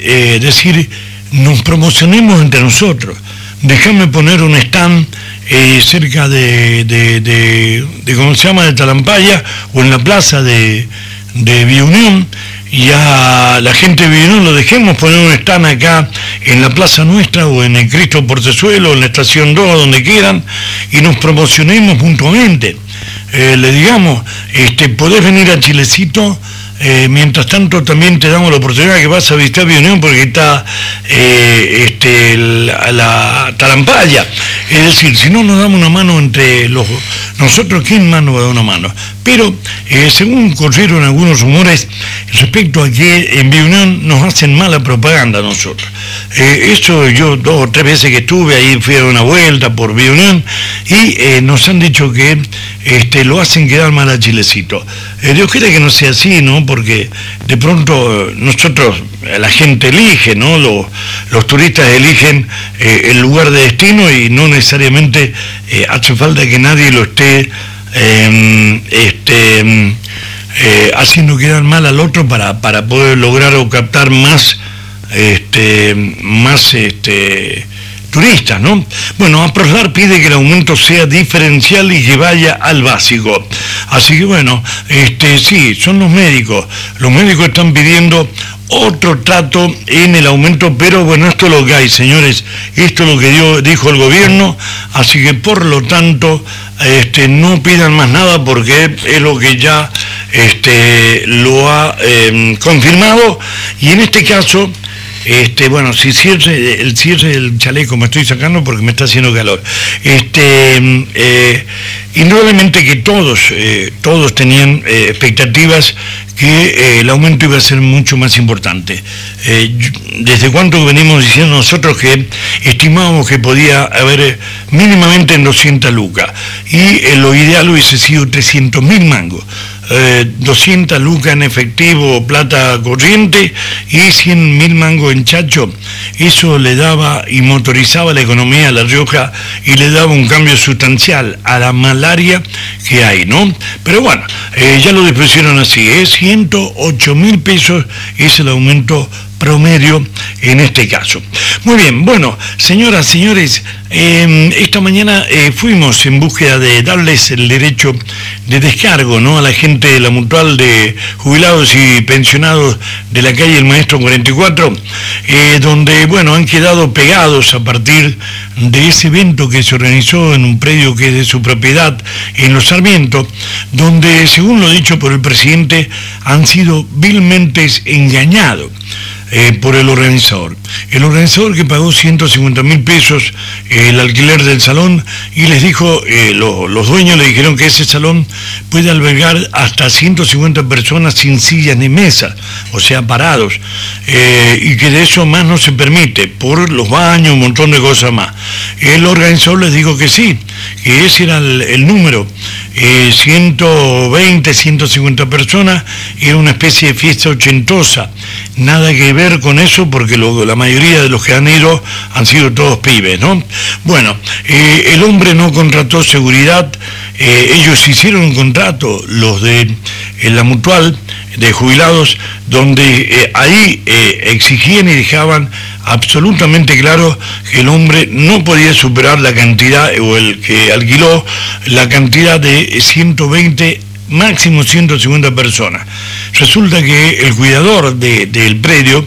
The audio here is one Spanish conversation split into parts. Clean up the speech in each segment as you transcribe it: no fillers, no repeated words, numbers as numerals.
decir, nos promocionemos entre nosotros. Déjame poner un stand cerca de ¿cómo se llama?, de Talampaya, o en la plaza de Vía Unión, y a la gente de Vía Unión lo dejemos poner un stand acá en la plaza nuestra, o en el Cristo Portezuelo, o en la estación 2, donde quieran, y nos promocionemos mutuamente. Le digamos, podés venir a Chilecito, mientras tanto también te damos la oportunidad que vas a visitar Vía Unión, porque está la Talampaya. Es decir, si no nos damos una mano entre nosotros, ¿quién más nos va a dar una mano? Pero, según corrieron algunos rumores respecto a que en Vía Unión nos hacen mala propaganda a nosotros. Eso yo 2 o 3 veces que estuve ahí, fui a dar una vuelta por Vía Unión, y nos han dicho que lo hacen quedar mal a Chilecito. Dios quiera que no sea así, ¿no? Porque de pronto nosotros, la gente elige, ¿no? Los turistas eligen el lugar de destino, y no necesariamente hace falta que nadie lo esté haciendo quedar mal al otro para poder lograr o captar más turistas, ¿no? Bueno, APROSLAR pide que el aumento sea diferencial y que vaya al básico. Así que bueno, sí, son los médicos. Los médicos están pidiendo otro trato en el aumento, pero bueno, esto es lo que hay, señores. Esto es lo que dijo el gobierno, así que por lo tanto, no pidan más nada, porque es lo que ya lo ha confirmado. Y en este caso, bueno, si el cierre del chaleco me estoy sacando porque me está haciendo calor. Indudablemente que todos tenían expectativas que el aumento iba a ser mucho más importante. ¿Desde cuánto venimos diciendo nosotros que estimábamos que podía haber mínimamente en 200 lucas? Y lo ideal hubiese sido 300.000 mangos. 200 lucas en efectivo, plata corriente, y 100.000 mangos en chacho. Eso le daba y motorizaba la economía de La Rioja, y le daba un cambio sustancial a la malaria que hay, ¿no? Pero bueno, ya lo despreciaron así, 108.000 pesos es el aumento promedio en este caso. Muy bien, bueno, señoras, señores, esta mañana fuimos en búsqueda de darles el derecho de descargo, ¿no?, a la gente de la Mutual de Jubilados y Pensionados de la calle El Maestro 44, donde, bueno, han quedado pegados a partir de ese evento que se organizó en un predio que es de su propiedad en Los Sarmientos, donde, según lo dicho por el presidente, han sido vilmente engañados por el organizador. El organizador, que pagó 150.000 pesos el alquiler del salón, y les dijo, los dueños le dijeron que ese salón puede albergar hasta 150 personas sin sillas ni mesas, o sea, parados, y que de eso más no se permite, por los baños, un montón de cosas más. El organizador les dijo que sí, que ese era el número, 120, 150 personas, era una especie de fiesta ochentosa. Nada que ver con eso, porque la mayoría de los que han ido han sido todos pibes, ¿no? Bueno, el hombre no contrató seguridad, ellos hicieron un contrato, los de la Mutual de Jubilados, donde ahí exigían y dejaban absolutamente claro que el hombre no podía superar la cantidad, o el que alquiló, la cantidad de 120, máximo 150 personas. Resulta que el cuidador del predio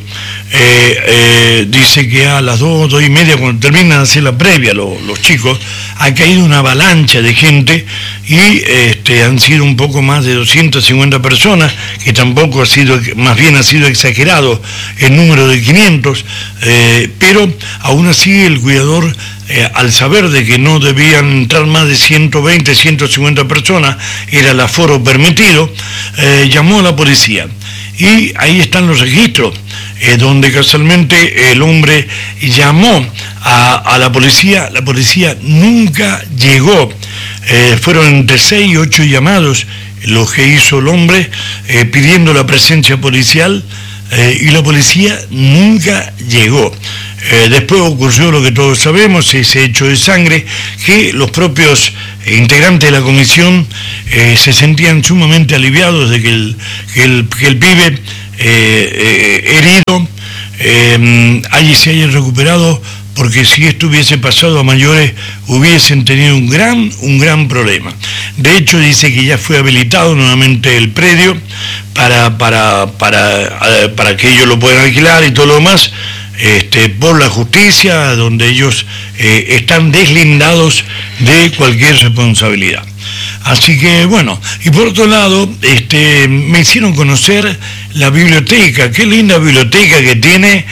dice que a las 2:30, cuando terminan de hacer la previa, los chicos, ha caído una avalancha de gente, y han sido un poco más de 250 personas, que tampoco ha sido, más bien ha sido exagerado el número de 500, pero aún así el cuidador, al saber de que no debían entrar más de 120, 150 personas, era el aforo permitido, llamó a la policía. Y ahí están los registros, donde casualmente el hombre llamó a la policía nunca llegó. Fueron entre 6 y 8 llamados los que hizo el hombre pidiendo la presencia policial, y la policía nunca llegó. Después ocurrió lo que todos sabemos, ese hecho de sangre, que los propios integrantes de la comisión se sentían sumamente aliviados de que el pibe herido allí se hayan recuperado, porque si esto hubiese pasado a mayores hubiesen tenido un gran problema. De hecho, dice que ya fue habilitado nuevamente el predio para que ellos lo puedan alquilar y todo lo demás, por la justicia, donde ellos están deslindados de cualquier responsabilidad. Así que bueno, y por otro lado, me hicieron conocer la biblioteca, qué linda biblioteca que tiene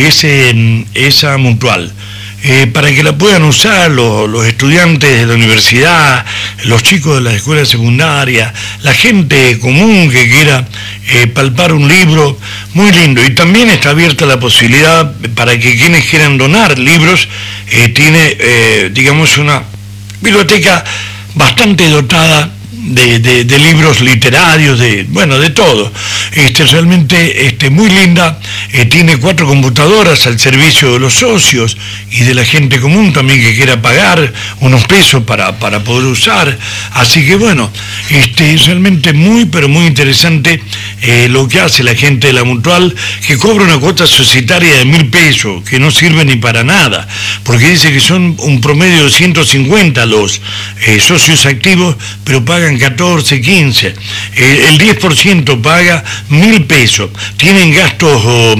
esa Mutual. Para que la puedan usar los estudiantes de la universidad, los chicos de la escuela secundaria, la gente común que quiera palpar un libro, muy lindo. Y también está abierta la posibilidad para que quienes quieran donar libros, tiene, digamos, una biblioteca bastante dotada de libros literarios, de todo. Realmente muy linda, tiene 4 computadoras al servicio de los socios y de la gente común también que quiera pagar unos pesos para poder usar. Así que bueno, realmente muy interesante lo que hace la gente de la Mutual, que cobra una cuota societaria de 1.000 pesos, que no sirve ni para nada, porque dice que son un promedio de 150 los socios activos, pero pagan 14, 15. El 10% paga 1.000 pesos. Tienen gastos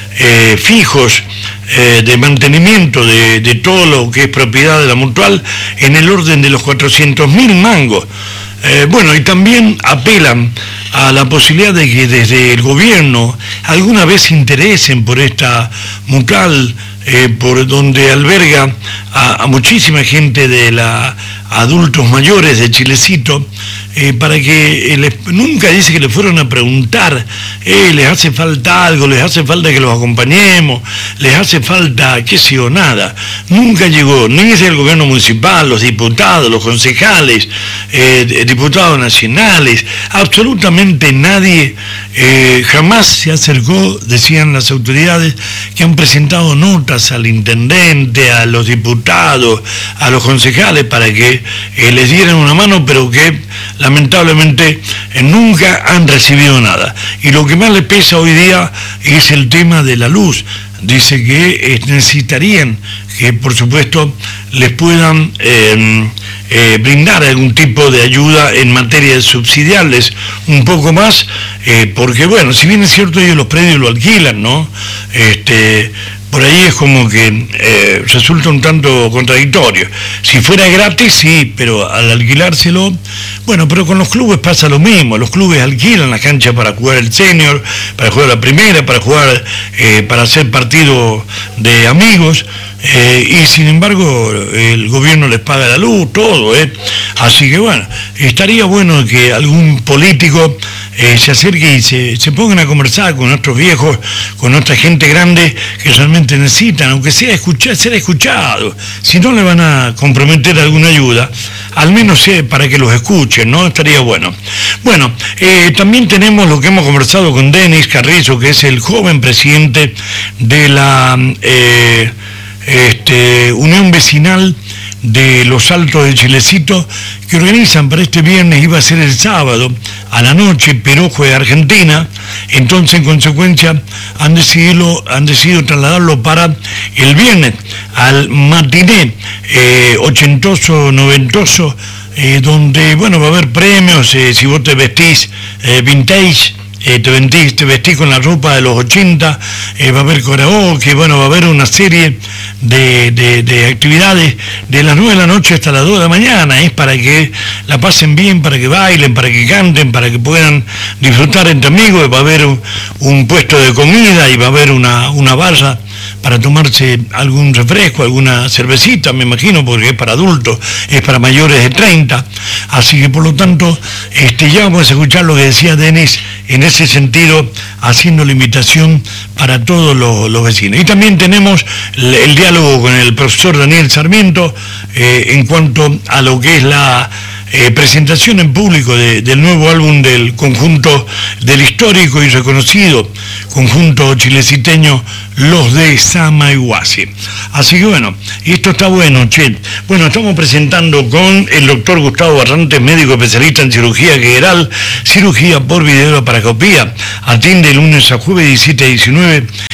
fijos de mantenimiento de todo lo que es propiedad de la Mutual en el orden de los 400.000 mangos. Y también apelan a la posibilidad de que desde el gobierno alguna vez se interesen por esta Mutual, por donde alberga a muchísima gente de la adultos mayores de Chilecito, para que nunca dice que le fueron a preguntar, les hace falta algo, les hace falta que los acompañemos, les hace falta qué sé yo, nada. Nunca llegó, ni desde el gobierno municipal, los diputados, los concejales, diputados nacionales, absolutamente nadie jamás se acercó, decían las autoridades, que han presentado notas al intendente, a los diputados, a los concejales, para que les dieran una mano, pero que lamentablemente nunca han recibido nada. Y lo que más les pesa hoy día es el tema de la luz. Dice que necesitarían que, por supuesto, les puedan brindar algún tipo de ayuda en materia de subsidiarles un poco más, porque bueno, si bien es cierto ellos los predios lo alquilan, ¿no? Por ahí es como que resulta un tanto contradictorio. Si fuera gratis, sí, pero al alquilárselo, bueno, pero con los clubes pasa lo mismo. Los clubes alquilan la cancha para jugar el senior, para jugar la primera, para jugar, para hacer partido de amigos, y sin embargo el gobierno les paga la luz, todo, Así que bueno, estaría bueno que algún político se acerque y se pongan a conversar con nuestros viejos, con nuestra gente grande que realmente necesitan, aunque sea ser escuchado. Si no le van a comprometer alguna ayuda, al menos para que los escuchen, ¿no? Estaría bueno. Bueno, también tenemos lo que hemos conversado con Denis Carrizo, que es el joven presidente de la Unión Vecinal de los Altos de Chilecito, que organizan para este viernes, iba a ser el sábado a la noche, pero juega Argentina. Entonces, en consecuencia, han decidido trasladarlo para el viernes al matiné ochentoso, noventoso, donde bueno, va a haber premios. Si vos te vestís vintage, te vestís con la ropa de los 80, va a haber karaoke, bueno, va a haber una serie de actividades de las 9 de la noche hasta las 2 de la mañana. Es para que la pasen bien, para que bailen, para que canten, para que puedan disfrutar entre amigos. Va a haber un puesto de comida y va a haber una barra para tomarse algún refresco, alguna cervecita, me imagino, porque es para adultos, es para mayores de 30. Así que por lo tanto, ya vamos a escuchar lo que decía Denis en ese sentido, haciendo la invitación para todos los vecinos. Y también tenemos el diálogo con el profesor Daniel Sarmiento en cuanto a lo que es la presentación en público del nuevo álbum del conjunto, del histórico y reconocido conjunto chileciteño Los de Samaiguasi. Así que bueno, esto está bueno, che. Bueno, estamos presentando con el doctor Gustavo Barrantes, médico especialista en cirugía general, cirugía por videolaparoscopía. Atiende lunes a jueves 17 a 19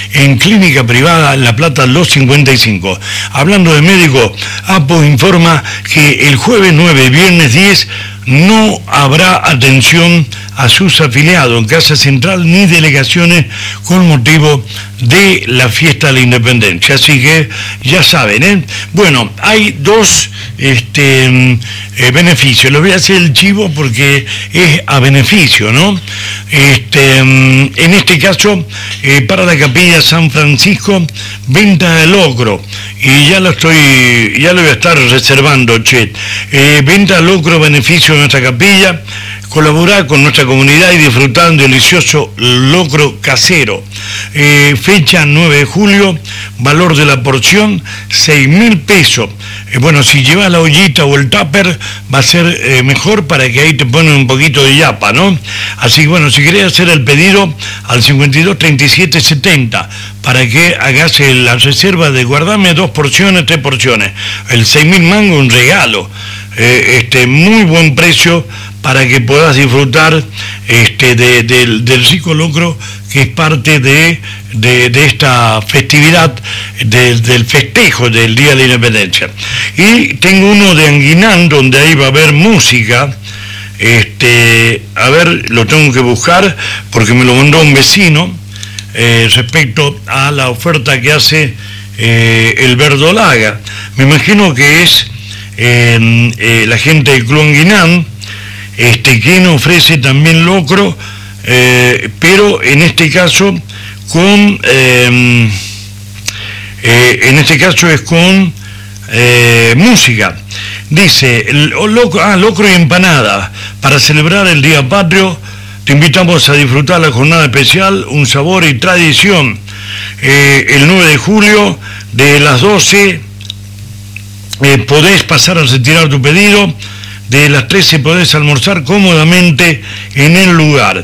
en clínica privada en La Plata Los 55. Hablando de médico, APO informa que el jueves 9 y viernes 10 no habrá atención a sus afiliados en Casa Central ni delegaciones con motivo de la fiesta de la Independencia. Así que ya saben, ¿eh? Bueno, hay dos beneficios. Les voy a hacer el chivo porque es a beneficio, ¿no? En este caso, para la Capilla San Francisco, venta de locro. Y ya lo voy a estar reservando, che. Venta de locro, beneficio de nuestra capilla. Colaborar con nuestra comunidad y disfrutar de un delicioso locro casero. Fecha 9 de julio, valor de la porción 6.000 pesos. Bueno, si llevas la ollita o el tupper va a ser mejor para que ahí te ponen un poquito de yapa, ¿no? Así que bueno, si querés hacer el pedido al 52 37 70 para que hagas la reserva de guardarme 2 porciones, 3 porciones. El 6.000 mangos, un regalo. Muy buen precio para que puedas disfrutar del rico locro que es parte de esta festividad, del festejo del Día de la Independencia. Y tengo uno de Anguinán, donde ahí va a haber música. A ver, lo tengo que buscar porque me lo mandó un vecino respecto a la oferta que hace el Verdolaga. Me imagino que es la gente del Club Anguinán, quien ofrece también locro, pero en este caso es con música. Dice, locro y empanada. Para celebrar el Día Patrio, te invitamos a disfrutar la jornada especial, un sabor y tradición. El 9 de julio, de las 12, podés pasar a retirar tu pedido. De las 13 podés almorzar cómodamente en el lugar.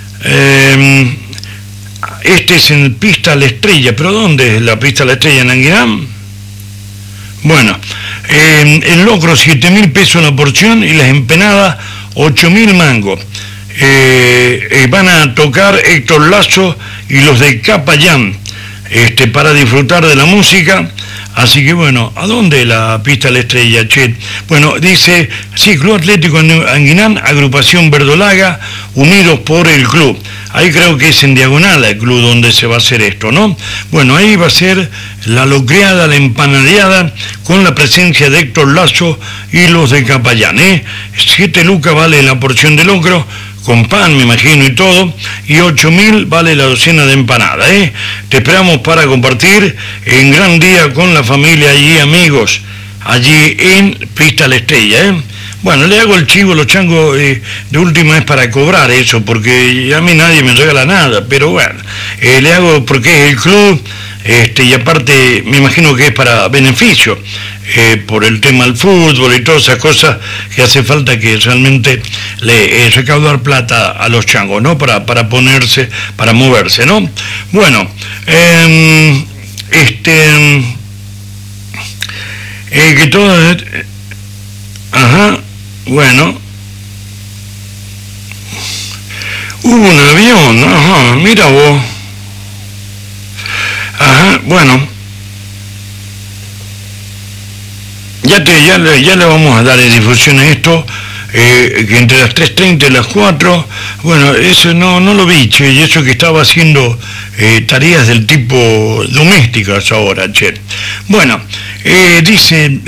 Este es en Pista La Estrella. ¿Pero dónde es la Pista La Estrella? ¿En Anguinán? Bueno, el locro 7.000 pesos la porción y las empanadas 8.000 mangos. Van a tocar Héctor Lazo y los de Capayán para disfrutar de la música. Así que bueno, ¿a dónde la Pista La Estrella, che? Bueno, dice, sí, Club Atlético Anguinán, Agrupación Verdolaga, unidos por el club. Ahí creo que es en diagonal el club donde se va a hacer esto, ¿no? Bueno, ahí va a ser la locreada, la empanadeada, con la presencia de Héctor Lazo y los de Capayán, 7 lucas vale la porción de locro, con pan, me imagino, y todo, y 8.000 vale la docena de empanadas, Te esperamos para compartir en gran día con la familia y amigos, allí en Pista La Estrella, Bueno, le hago el chivo, los changos, de última es para cobrar eso, porque a mí nadie me regala nada, pero bueno, le hago porque es el club, y aparte me imagino que es para beneficio, por el tema del fútbol y todas esas cosas que hace falta que realmente le recaudar plata a los changos, ¿no? Para ponerse, para moverse, ¿no? Bueno, que todo, bueno, hubo un avión, mira vos, bueno. Ya le vamos a dar difusión a esto, que entre las 3:30 y las 4, bueno, eso no lo vi, che, y eso que estaba haciendo tareas del tipo domésticas ahora, che. Bueno, dice,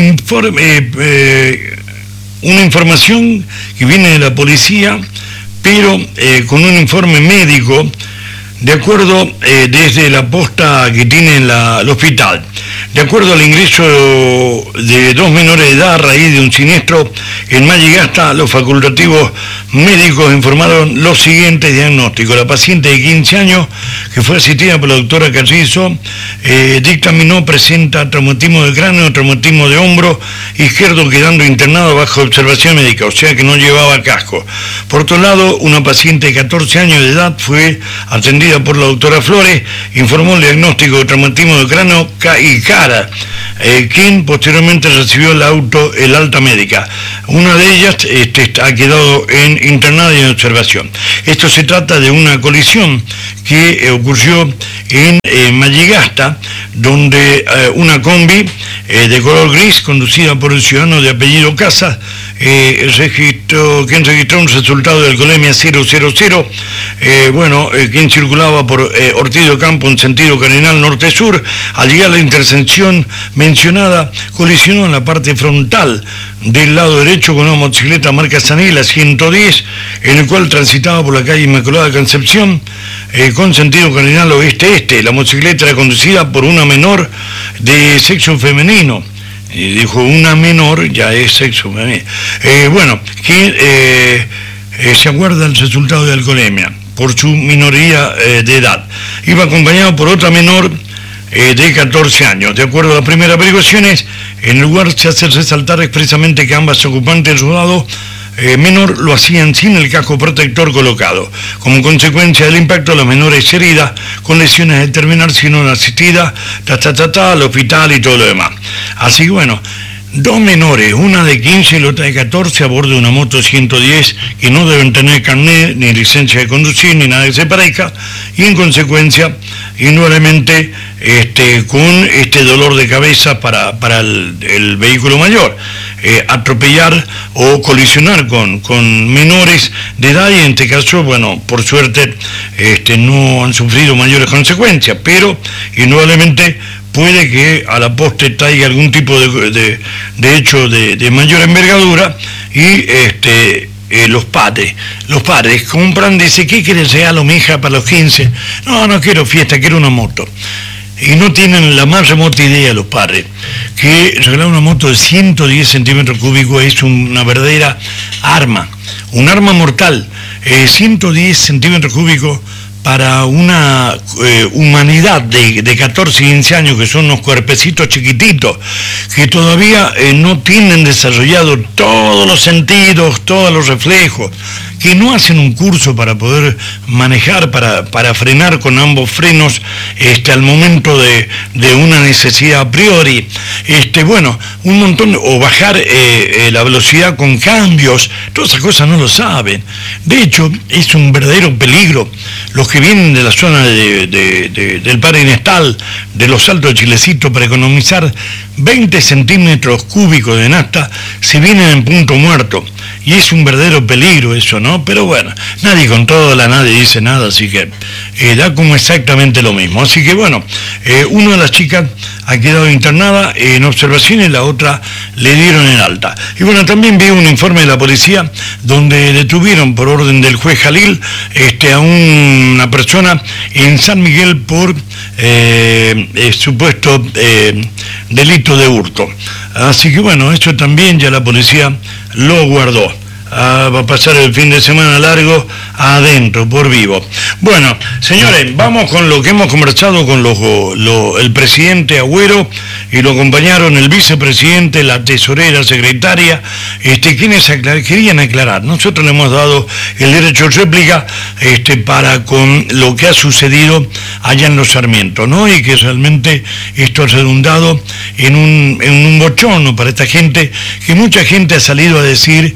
una información que viene de la policía, pero con un informe médico, de acuerdo, desde la posta que tiene el hospital. De acuerdo al ingreso de 2 menores de edad a raíz de un siniestro en Mallegasta, los facultativos médicos informaron los siguientes diagnósticos. La paciente de 15 años, que fue asistida por la doctora Carrizo, dictaminó presenta traumatismo de cráneo, traumatismo de hombro izquierdo, quedando internado bajo observación médica, o sea que no llevaba casco. Por otro lado, una paciente de 14 años de edad fue atendida por la doctora Flores, informó el diagnóstico de traumatismo de cráneo y cara. quien posteriormente recibió el alta médica. Una de ellas ha quedado internada y en observación. Esto se trata de una colisión que ocurrió en Mallegasta, donde una combi de color gris conducida por el ciudadano de apellido Casas, quien registró un resultado de alcoholemia 000, quien circulaba por Ortiz de Ocampo en sentido cardinal norte-sur. Al llegar a la intersección mencionada, colisionó en la parte frontal del lado derecho con una motocicleta marca Sanela 110, en el cual transitaba por la calle Inmaculada Concepción con sentido cardinal oeste-este. La motocicleta era conducida por una menor de sexo femenino. Dijo una menor, ya es sexo femenino. Se aguarda el resultado de alcoholemia por su minoría de edad. Iba acompañado por otra menor de 14 años. De acuerdo a las primeras averiguaciones, en el lugar se hace resaltar expresamente que ambas ocupantes del rodado menor lo hacían sin el casco protector colocado. Como consecuencia del impacto, la menor es herida con lesiones de terminar siendo asistida al hospital y todo lo demás. Así que bueno, dos menores, una de 15 y la otra de 14, a bordo de una moto 110 que no deben tener carnet, ni licencia de conducir, ni nada que se parezca, y en consecuencia, indudablemente, con dolor de cabeza para el vehículo mayor. Atropellar o colisionar con menores de edad, y en este caso, bueno, por suerte, no han sufrido mayores consecuencias, pero indudablemente puede que a la postre traiga algún tipo de hecho de mayor envergadura, y los padres compran, dice, ¿qué quieres regalo, mi hija, para los 15? No quiero fiesta, quiero una moto. Y no tienen la más remota idea los padres que regalar una moto de 110 centímetros cúbicos es una verdadera arma, un arma mortal. 110 centímetros cúbicos para una humanidad de 14 y 15 años, que son unos cuerpecitos chiquititos, que todavía no tienen desarrollado todos los sentidos, todos los reflejos, que no hacen un curso para poder manejar, para frenar con ambos frenos al momento de una necesidad a priori, un montón, o bajar la velocidad con cambios, todas esas cosas no lo saben. De hecho, es un verdadero peligro. Los que vienen de la zona del Padre Inestal, de los Altos de Chilecito, para economizar 20 centímetros cúbicos de nafta, se vienen en punto muerto. Y es un verdadero peligro eso, ¿no? Pero bueno, nadie controla, nadie dice nada, así que da como exactamente lo mismo. Así que bueno, una de las chicas ha quedado internada en observación y la otra le dieron el alta. Y bueno, también vi un informe de la policía donde detuvieron por orden del juez Jalil a una persona en San Miguel por supuesto delito de hurto. Así que bueno, eso también ya la policía lo guardó. Va a pasar el fin de semana largo adentro, por vivo. Bueno, señores, vamos con lo que hemos conversado con el presidente Agüero, y lo acompañaron el vicepresidente, la tesorera, secretaria, quienes querían aclarar. Nosotros le hemos dado el derecho de réplica para con lo que ha sucedido allá en Los Sarmientos, ¿no? Y que realmente esto ha redundado en un bochorno para esta gente, que mucha gente ha salido a decir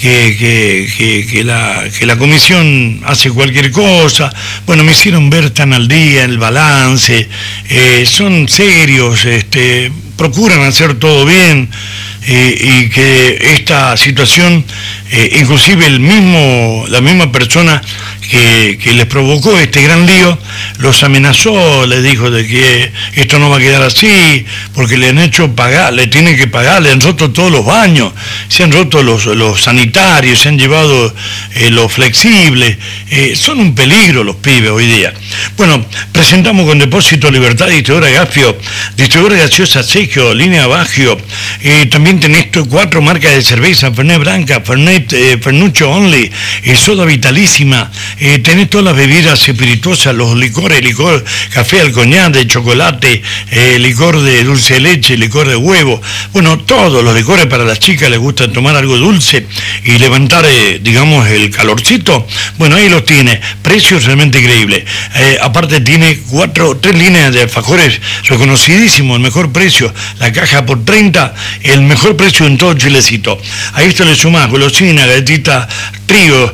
que la comisión hace cualquier cosa. Bueno, me hicieron ver tan al día el balance, son serios, procuran hacer todo bien, y que esta situación, inclusive la misma persona que les provocó este gran lío, los amenazó, les dijo de que esto no va a quedar así, porque le han hecho pagar, le tienen que pagar, le han roto todos los baños, se han roto los sanitarios, se han llevado los flexibles, son un peligro los pibes hoy día. Bueno, presentamos con Depósito Libertad, distribuidora Gafio, distribuidora gaseosa Sergio, línea Bagio, también tenés 4 marcas de cerveza: Fernet Branca, Fernuccio Only, Soda Vitalísima, tenés todas las bebidas espirituosas, los licores, licor, café al coñac, de chocolate, licor de dulce de leche, licor de huevo, bueno, todos los licores para las chicas les gusta tomar algo dulce y levantar, digamos, el calorcito. Bueno, ahí los tiene, precios realmente increíbles. Aparte tiene 3 líneas de alfajores reconocidísimos, el mejor precio, la caja por 30, el mejor precio en todo Chilecito. A esto le sumás golosina, galletita, trigo,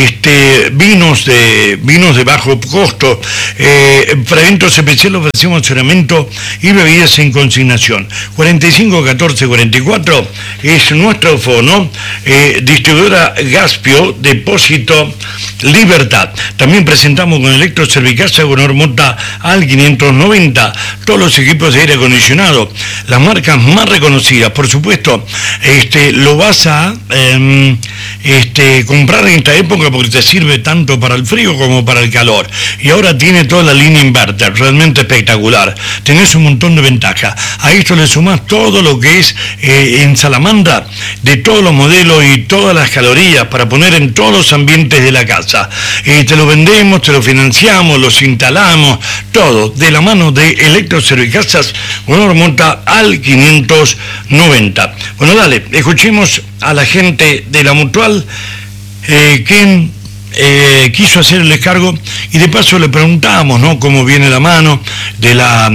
vinos de bajo costo, para eventos especiales ofrecemos estacionamiento y bebidas en consignación. 45 14 44 es nuestro fono, distribuidora Gaspio, depósito Libertad. También presentamos con Electro Servicasa con Hormota al 590 todos los equipos de aire acondicionado, las marcas más reconocidas. Por supuesto, lo vas a comprar en esta época porque te sirve tanto para el frío como para el calor. Y ahora tiene toda la línea inverter, realmente espectacular. Tenés un montón de ventajas. A esto le sumás todo lo que es en salamandra, de todos los modelos y todas las calorías para poner en todos los ambientes de la casa. Te lo vendemos, te lo financiamos, los instalamos, todo de la mano de Electro Servicasas con Hormota al 590. Bueno, dale, escuchemos a la gente de la Mutual, quien quiso hacer el descargo, y de paso le preguntamos, ¿no?, cómo viene la mano de la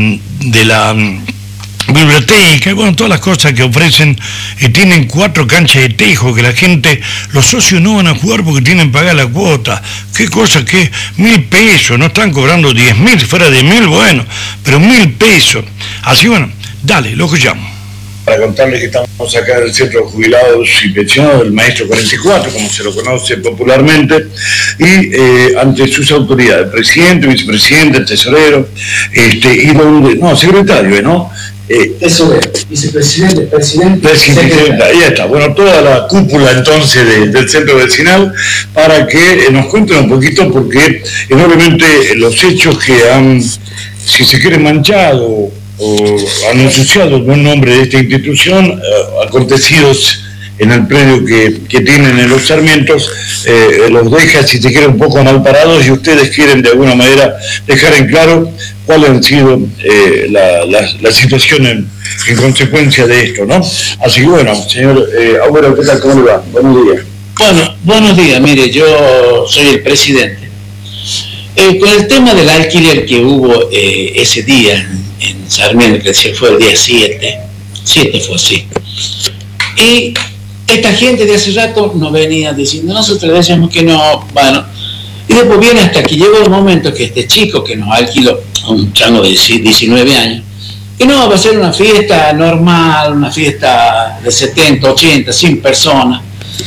biblioteca, y bueno, todas las cosas que ofrecen. Tienen 4 canchas de tejo que la gente, los socios no van a jugar porque tienen que pagar la cuota. Qué cosa, que 1.000 pesos, no están cobrando 10.000, fuera de 1.000, bueno, pero 1.000 pesos. Así, bueno, dale, lo escuchamos. Para contarles que estamos acá del Centro de Jubilados y Pensionados del Maestro 44, como se lo conoce popularmente, y ante sus autoridades, presidente, vicepresidente, tesorero, y donde, no, secretario, ¿no? Eso es, vicepresidente, presidente, ahí está. Bueno, toda la cúpula entonces del centro vecinal, para que nos cuenten un poquito, porque enormemente los hechos que han, si se quiere, manchado o han ensuciado el buen nombre de esta institución, acontecidos en el predio que tienen en los Sarmientos, los deja, si se quiere, un poco mal parados, y ustedes quieren de alguna manera dejar en claro cuáles han sido las situaciones en consecuencia de esto, ¿no? Así que bueno, señor Agüero, ¿qué tal? ¿Cómo le va? Buenos días. Bueno, buenos días. Mire, yo soy el presidente. Con el tema del alquiler que hubo ese día en Sarmiento, que fue el día 7 fue así, y esta gente de hace rato nos venía diciendo, nosotros decíamos que no, bueno, y después viene hasta que llegó el momento que este chico que nos alquiló, un chango de 19 años, que no, va a ser una fiesta normal, una fiesta de 70, 80, 100 personas.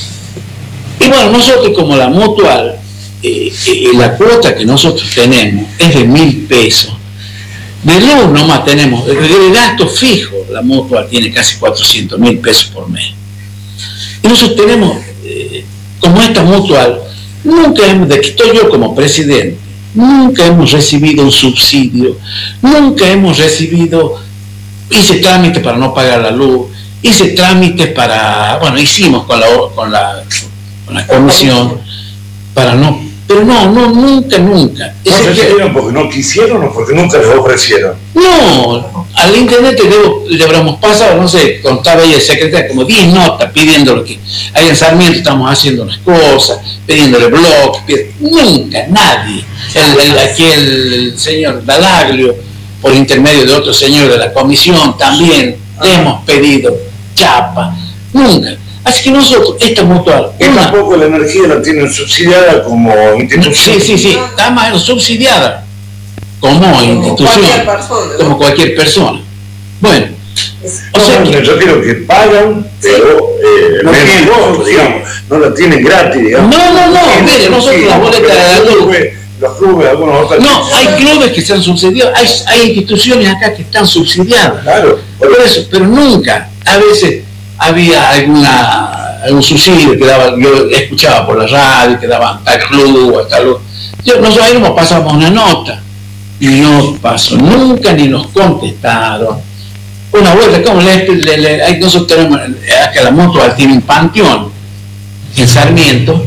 Y bueno, nosotros como la Mutual, la cuota que nosotros tenemos es de 1.000 pesos. De luz nomás tenemos, de gasto fijo, la Mutual tiene casi 400.000 pesos por mes. Y nosotros tenemos, como esta Mutual, nunca hemos, de que estoy yo como presidente, nunca hemos recibido un subsidio, nunca hemos recibido, hice trámites para no pagar la luz, hice trámites para, bueno, hicimos con la comisión para no, pero no, nunca. ¿No recibieron porque no quisieron o porque nunca les ofrecieron? No, al intendente le habremos pasado, no sé, contaba ella el secretario, como 10 notas pidiéndole que ahí en Sarmiento estamos haciendo unas cosas, pidiéndole blogs, nunca, nadie. Aquí el señor Dalaglio, por intermedio de otro señor de la comisión, también le hemos pedido chapa, nunca. Así que nosotros, esta Mutual... tampoco la energía la tienen subsidiada como institución. Sí, está más subsidiada como institución, como cualquier persona. Bueno, o sea que... Yo creo que pagan, pero no tienen costo, digamos, no la tienen gratis, digamos. No, mire, nosotros las boletas de la luz... Los clubes, algunos otros... No, hay clubes que se han subsidiado, hay instituciones acá que están subsidiadas. Claro. Por eso, pero nunca, a veces... había algún subsidio que daba, yo escuchaba por la radio que daban tal club o tal. Nosotros ahí nos pasamos una nota y no pasó nunca, ni nos contestaron. Una vuelta, como nosotros tenemos acá la Mutual tiene un panteón en Sarmiento,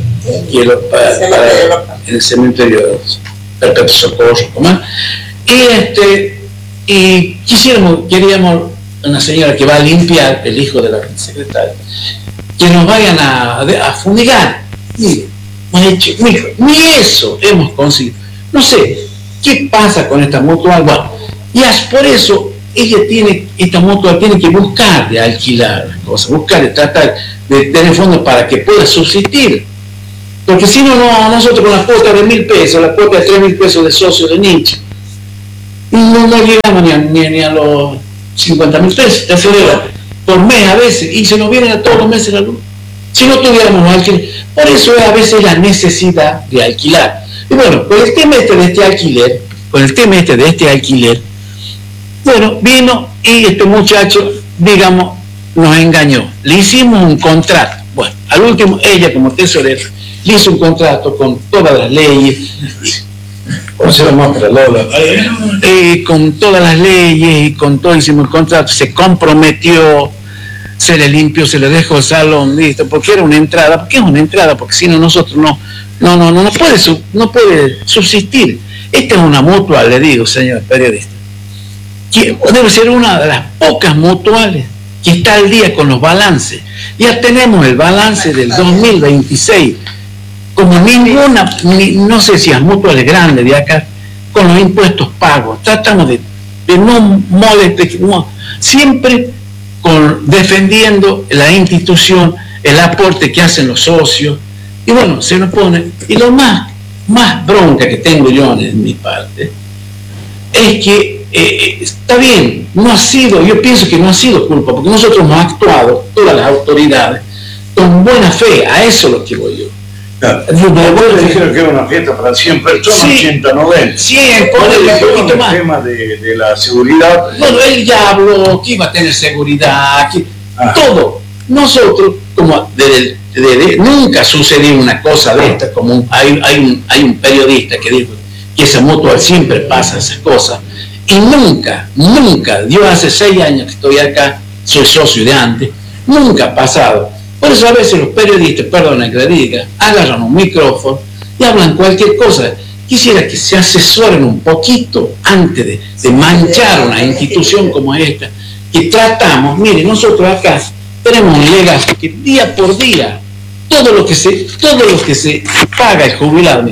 en el cementerio Perpetuo Socorro, y queríamos una señora que va a limpiar, el hijo de la secretaria, que nos vayan a fumigar. Mire, ni eso hemos conseguido. No sé, ¿qué pasa con esta Mutual? Bueno, y por eso esta mutua tiene que buscar de alquilar las cosas, buscar de tratar de tener fondos para que pueda subsistir. Porque si no, nosotros con la cuota de 1.000 pesos, la cuota de 3.000 pesos de socio de nicho, no llegamos ni a los 50.000 pesos, te aseguro, por mes a veces, y se nos vienen a todos los meses la luz. Si no tuviéramos alquiler, por eso es a veces la necesidad de alquilar. Y bueno, con el tema de este alquiler, bueno, vino y este muchacho, digamos, nos engañó. Le hicimos un contrato. Bueno, al último, ella como tesorera, le hizo un contrato con todas las leyes, con todas las leyes y con todo hicimos el contrato, se comprometió, se le limpió, se le dejó el salón listo, porque era una entrada. ¿Por qué es una entrada? Porque si no, nosotros no puede subsistir. Esta es una mutua, le digo, señor periodista, que debe ser una de las pocas mutuales que está al día con los balances. Ya tenemos el balance del 2026, como ninguna, no sé si es mutuales grandes de acá, con los impuestos pagos. Tratamos de no molestar, siempre defendiendo la institución, el aporte que hacen los socios, y bueno, se nos pone. Y lo más bronca que tengo yo en mi parte es que está bien, yo pienso que no ha sido culpa, porque nosotros hemos actuado, todas las autoridades, con buena fe. A eso es lo que voy yo. Después le dijeron que era una fiesta para 100 personas, sí, 80, 90. 100, ponle un poquito más. El tema de la seguridad. Bueno, él ya habló que iba a tener seguridad, todo. Nosotros, como nunca sucedió una cosa de esta, como hay un periodista que dijo que esa mutua siempre pasa esas cosas, y nunca, yo hace 6 años que estoy acá, soy socio de antes, nunca ha pasado. Por eso a veces los periodistas, perdona que le diga, agarran un micrófono y hablan cualquier cosa. Quisiera que se asesoren un poquito antes de manchar una institución como esta, que tratamos. Mire, nosotros acá tenemos un legajo que día por día, todo lo que se paga el jubilado,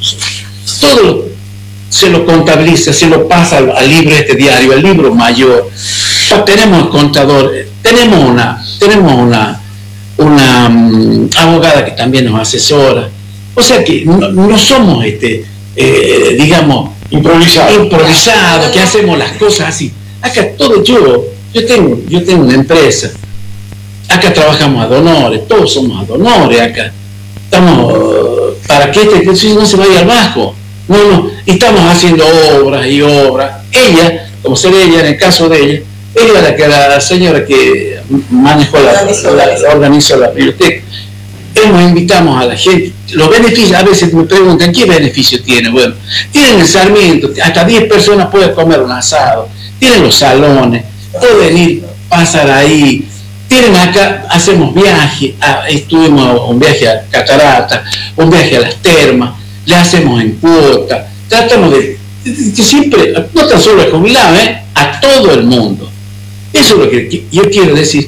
todo se lo contabiliza, se lo pasa al libro diario, al libro mayor. Tenemos contador, tenemos una abogada que también nos asesora. O sea que no somos digamos improvisados, que hacemos las cosas así. Acá todo yo tengo una empresa. Acá trabajamos ad honores, todos somos ad honores acá. Estamos para que no se vaya al bajo. Y estamos haciendo obras y obras. Ella, como se ve ella en el caso de ella es la señora que manejó organizó la biblioteca. Invitamos a la gente. Los beneficios, a veces me preguntan, ¿qué beneficio tiene? Bueno, tienen el Sarmiento, hasta 10 personas pueden comer un asado, tienen los salones, pueden ir, pasar ahí, tienen acá, hacemos viajes, estuvimos un viaje a Catarata, un viaje a las termas, le hacemos en cuota, tratamos de siempre, no tan solo al jubilado, a todo el mundo. Eso es lo que yo quiero decir,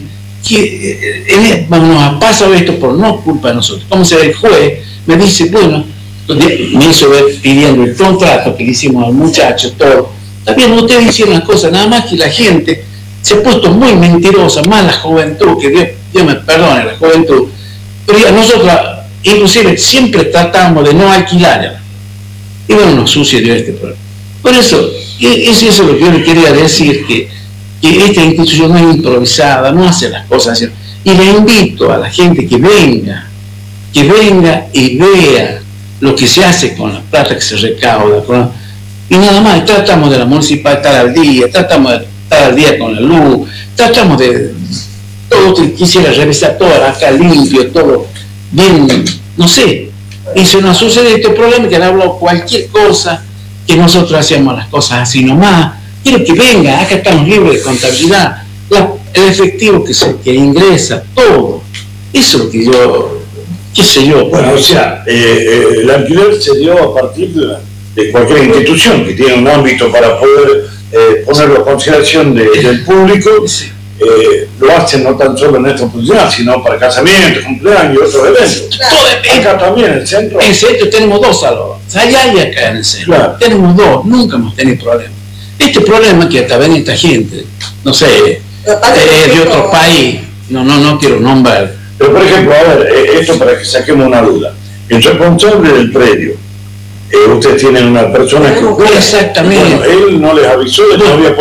que nos ha pasado esto por no culpa de nosotros. Como se ve el juez, me dice, bueno, me hizo ver pidiendo el contrato que le hicimos al muchacho, todo. También ustedes hicieron las cosas, nada más que la gente se ha puesto muy mentirosa, más la juventud, que Dios me perdone, la juventud. Pero nosotros, inclusive, siempre tratamos de no alquilar. Y bueno, nos sucedió este problema. Por eso, eso es lo que yo le quería decir, que esta institución no es improvisada, no hace las cosas así. Y le invito a la gente que venga y vea lo que se hace con la plata que se recauda. Y nada más, tratamos de la municipalidad estar al día, tratamos de estar al día con la luz, tratamos de todo, quisiera revisar todo acá limpio, todo bien, no sé. Y se nos sucede este problema que han hablado cualquier cosa, que nosotros hacemos las cosas así nomás. Quiero que venga, acá estamos libres de contabilidad, el efectivo que ingresa, todo. Eso es lo que yo, qué sé yo. Bueno, o sea, el alquiler se dio a partir de cualquier institución que tiene un ámbito para poder ponerlo a consideración del público. Sí. Lo hacen no tan solo en esta oportunidad, sino para casamientos, cumpleaños y otros eventos. Claro. Acá también, en el centro. En el centro tenemos 2 salones, allá y acá en el centro. Claro. Tenemos 2, nunca hemos tenido problemas. Este problema que hasta ven esta gente, no sé, de otro país, no quiero nombrar. Pero por ejemplo, a ver, esto para que saquemos una duda. El responsable del predio, ustedes tienen una persona que... Exactamente. Bueno, él no les avisó de que no había